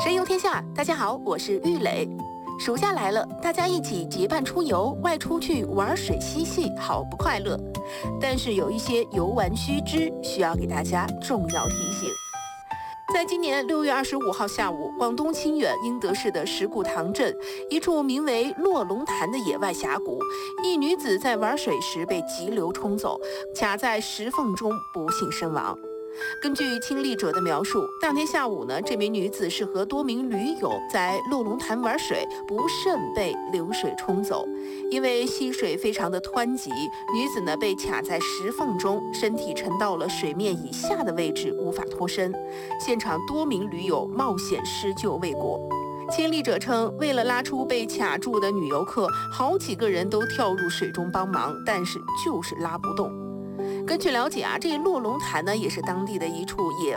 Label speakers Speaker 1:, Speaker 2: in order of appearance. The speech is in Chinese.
Speaker 1: 神游天下，大家好，我是玉磊。暑假来了，大家一起结伴出游，外出去玩水嬉戏，好不快乐。但是有一些游玩须知，需要给大家重要提醒。在今年6月25号下午，广东清远英德市的石鼓塘镇一处名为落龙潭的野外峡谷，一女子在玩水时被急流冲走，卡在石缝中不幸身亡。根据亲历者的描述，当天下午呢，这名女子是和多名驴友在落龙潭玩水，不慎被流水冲走。因为溪水非常的湍急，女子呢被卡在石缝中，身体沉到了水面以下的位置，无法脱身。现场多名驴友冒险施救未果。亲历者称，为了拉出被卡住的女游客，好几个人都跳入水中帮忙，但是就是拉不动。根据了解啊，这落龙潭呢也是当地的一处野